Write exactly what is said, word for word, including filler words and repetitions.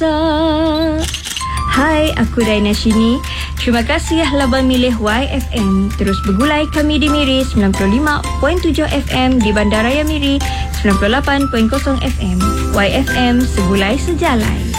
Rasa. Hai, aku Daina Shini. Terima kasih Laban milih Y F M. Terus bergulai kami di Miri sembilan puluh lima perpuluhan tujuh F M, di Bandaraya Miri sembilan puluh lapan perpuluhan kosong F M. Y F M, segulai sejalan.